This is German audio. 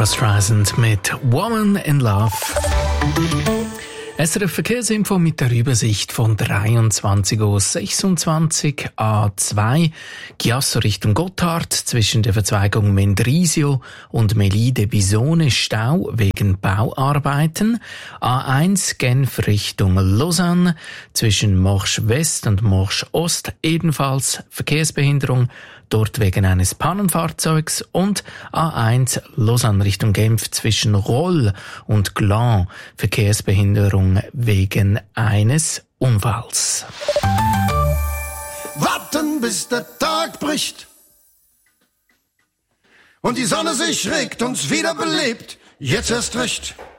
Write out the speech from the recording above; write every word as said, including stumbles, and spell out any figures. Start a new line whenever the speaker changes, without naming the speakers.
Barbra Streisand mit Woman in Love. S R F Verkehrsinfo mit der Übersicht von dreiundzwanzig Uhr sechsundzwanzig A zwei Chiasso Richtung Gotthard zwischen der Verzweigung Mendrisio und Melide Bisone Stau wegen Bauarbeiten. A eins Genf Richtung Lausanne zwischen Morsch West und Morsch Ost ebenfalls Verkehrsbehinderung, dort wegen eines Pannenfahrzeugs, und A eins Lausanne Richtung Genf zwischen Roll und Gland Verkehrsbehinderung wegen eines Unfalls.
Warten, bis der Tag bricht und die Sonne sich regt, uns wieder belebt, jetzt erst recht.